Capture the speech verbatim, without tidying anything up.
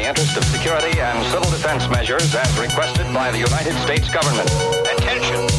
the interest of security and civil defense measures as requested by the United States government. Attention.